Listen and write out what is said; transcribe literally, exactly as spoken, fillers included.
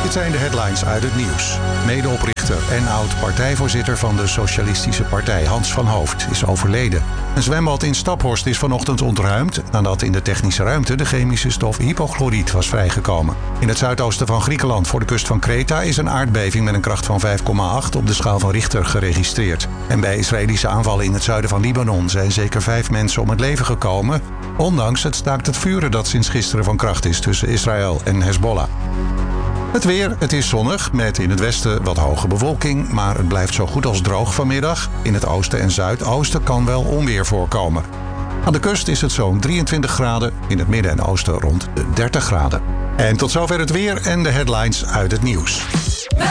Dit zijn de headlines uit het nieuws. Medeoprichter en oud-partijvoorzitter van de Socialistische Partij, Hans van Hooft, is overleden. Een zwembad in Staphorst is vanochtend ontruimd nadat in de technische ruimte de chemische stof hypochloriet was vrijgekomen. In het zuidoosten van Griekenland, voor de kust van Kreta, is een aardbeving met een kracht van vijf komma acht op de schaal van Richter geregistreerd. En bij Israëlische aanvallen in het zuiden van Libanon zijn zeker vijf mensen om het leven gekomen, ondanks het staakt het vuren dat sinds gisteren van kracht is tussen Israël en Hezbollah. Het weer, het is zonnig, met in het westen wat hoge bewolking, maar het blijft zo goed als droog vanmiddag. In het oosten en zuidoosten kan wel onweer voorkomen. Aan de kust is het zo'n drieëntwintig graden, in het midden en oosten rond de dertig graden. En tot zover het weer en de headlines uit het nieuws.